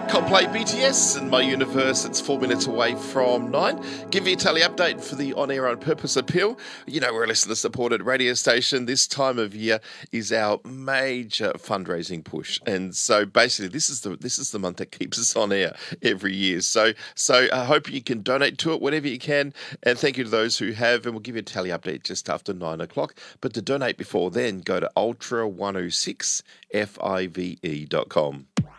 Coldplay, BTS, and My Universe. It's 4 minutes away from 9. Give you a tally update for the On Air on Purpose appeal. You know, we're a listener-supported radio station. This time of year is our major fundraising push, and so basically, this is the month that keeps us on air every year. So I hope you can donate to it whenever you can, and thank you to those who have. And we'll give you a tally update just after 9 o'clock. But to donate before then, go to ultra106five.com.